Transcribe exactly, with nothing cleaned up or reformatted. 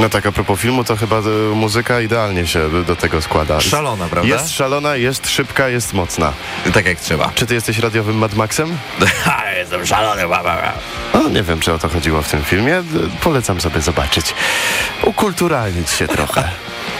No tak, a propos filmu, to chyba y, muzyka idealnie się do tego składa. Szalona, prawda? Jest szalona, jest szybka, jest mocna. Tak jak trzeba. Czy ty jesteś radiowym Mad Maxem? Ha, jestem szalony, ba, ba, ba. No, nie wiem, czy o to chodziło w tym filmie. Polecam sobie zobaczyć. Ukulturalnić się trochę.